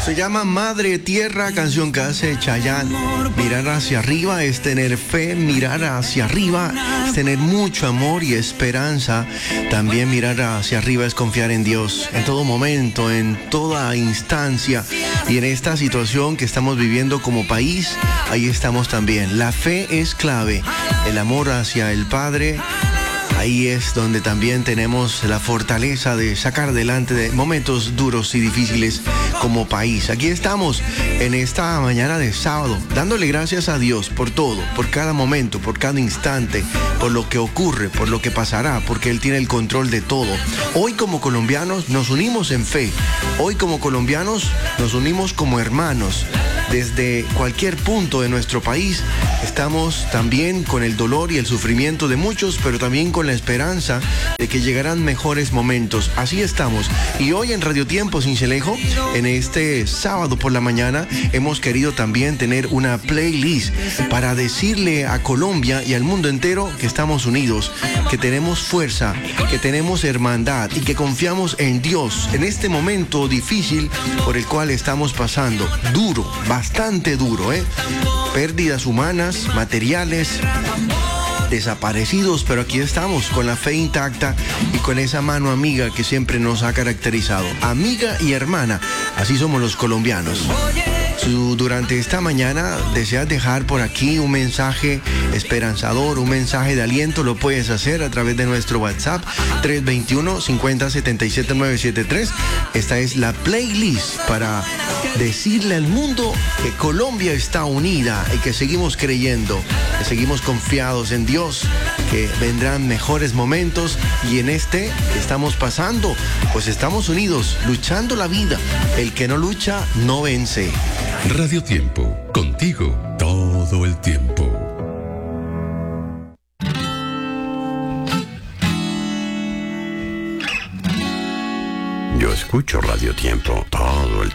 Se llama Madre Tierra, canción que hace Chayanne. Mirar hacia arriba es tener fe, mirar hacia arriba es tener mucho amor y esperanza. También mirar hacia arriba es confiar en Dios en todo momento, en toda instancia. Y en esta situación que estamos viviendo como país, ahí estamos también. La fe es clave, el amor hacia el Padre. Ahí es donde también tenemos la fortaleza de sacar adelante de momentos duros y difíciles como país. Aquí estamos en esta mañana de sábado, dándole gracias a Dios por todo, por cada momento, por cada instante, por lo que ocurre, por lo que pasará, porque Él tiene el control de todo. Hoy como colombianos nos unimos en fe. Hoy como colombianos nos unimos como hermanos. Desde cualquier punto de nuestro país estamos también con el dolor y el sufrimiento de muchos, pero también con la esperanza de que llegarán mejores momentos. Así estamos. Y hoy en Radio Tiempo Sincelejo, en este sábado por la mañana, hemos querido también tener una playlist para decirle a Colombia y al mundo entero que estamos unidos, que tenemos fuerza, que tenemos hermandad y que confiamos en Dios en este momento difícil por el cual estamos pasando. Duro, bastante duro, pérdidas humanas, materiales, desaparecidos, pero aquí estamos con la fe intacta y con esa mano amiga que siempre nos ha caracterizado. Amiga y hermana, así somos los colombianos. Durante esta mañana deseas dejar por aquí un mensaje esperanzador, un mensaje de aliento, lo puedes hacer a través de nuestro WhatsApp 321-50-77-973. Esta es la playlist para decirle al mundo que Colombia está unida y que seguimos creyendo, que seguimos confiados en Dios, que vendrán mejores momentos y en este que estamos pasando, pues estamos unidos, luchando la vida. El que no lucha, no vence. Radio Tiempo, contigo todo el tiempo. Yo escucho Radio Tiempo todo el